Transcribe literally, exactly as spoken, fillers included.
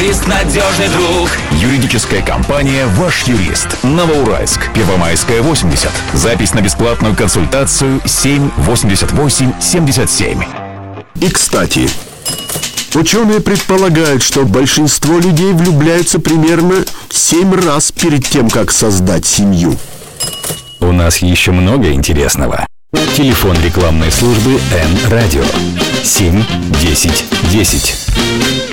юрист, надежный друг. Юридическая компания «Ваш юрист». Новоуральск, Первомайская, восемьдесят. Запись на бесплатную консультацию семь восемьдесят восемь семьдесят семь. И, кстати, ученые предполагают, что большинство людей влюбляются примерно семь раз перед тем, как создать семью. У нас еще много интересного. Телефон рекламной службы Н-Радио семь десять десять.